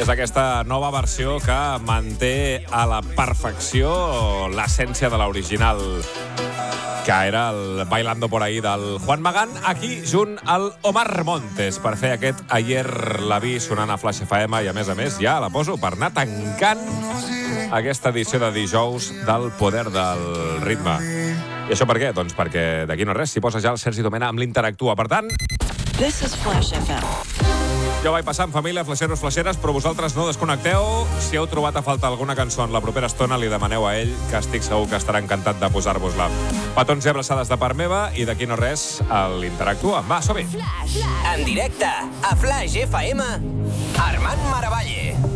és aquesta nova versió que manté a la perfecció l'essència de l'original, que era el Bailando por ahí del Juan Magán, aquí junt al Omar Montes per fer aquest Ayer la vi sonant a Flash FM i, a més, ja la poso per anar tancant aquesta edició de dijous del Poder del Ritme. I això per què? Doncs perquè d'aquí no res s'hi posa ja el Sergi Domena amb l'Interactua. Per tant, This is Flash FM. jo vaig passar en família, flaixeros, flaixeres, però vosaltres no desconnecteu. Si heu trobat a falta alguna cançó en la propera estona, li demaneu a ell, que estic segur que estarà encantat de posar-vos-la. Petons i abraçades de part meva, i d'aquí no res, a l'Interactua. Va, som-hi! En directe, a Flash FM, Armand Maravalle.